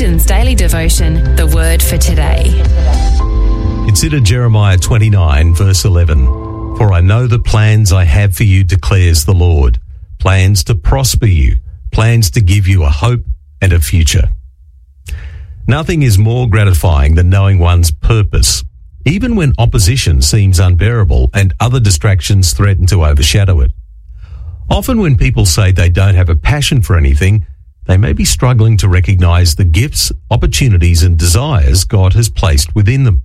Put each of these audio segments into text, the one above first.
Vision's daily devotion, The Word for Today. Consider Jeremiah 29, verse 11. For I know the plans I have for you, declares the Lord. Plans to prosper you, plans to give you a hope and a future. Nothing is more gratifying than knowing one's purpose, even when opposition seems unbearable and other distractions threaten to overshadow it. Often when people say they don't have a passion for anything, they may be struggling to recognize the gifts, opportunities and desires God has placed within them.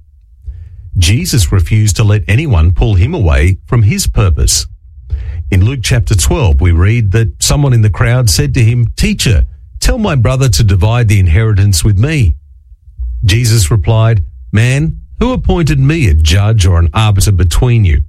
Jesus refused to let anyone pull him away from his purpose. In Luke chapter 12, we read that someone in the crowd said to him, "Teacher, tell my brother to divide the inheritance with me." Jesus replied, "Man, who appointed me a judge or an arbiter between you?"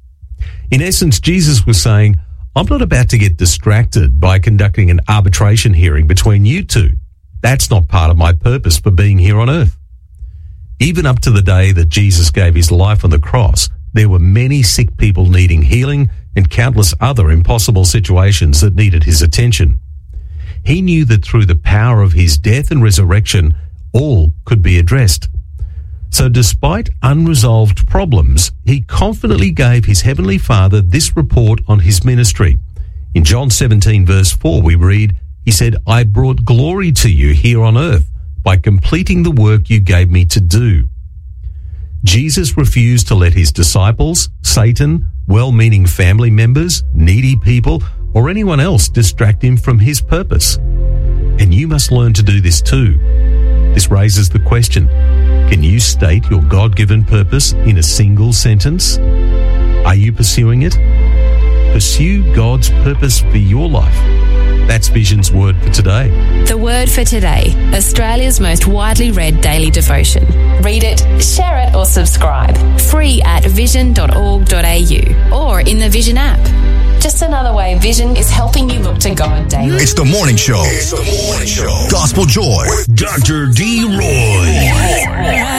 In essence, Jesus was saying, I'm not about to get distracted by conducting an arbitration hearing between you two. That's not part of my purpose for being here on earth. Even up to the day that Jesus gave his life on the cross, there were many sick people needing healing and countless other impossible situations that needed his attention. He knew that through the power of his death and resurrection, all could be addressed. So despite unresolved problems, he confidently gave his heavenly Father this report on his ministry. In John 17 verse 4 we read, he said, "I brought glory to you here on earth by completing the work you gave me to do." Jesus refused to let his disciples, Satan, well-meaning family members, needy people, or anyone else distract him from his purpose. And you must learn to do this too. This raises the question, can you state your God-given purpose in a single sentence? Are you pursuing it? Pursue God's purpose for your life. That's Vision's Word for Today. The Word for Today, Australia's most widely read daily devotion. Read it, share it or subscribe. Free at vision.org.au or in the Vision app. Just another way Vision is helping you look to God daily. It's the morning show. Gospel Joy with Dr. D. Roy.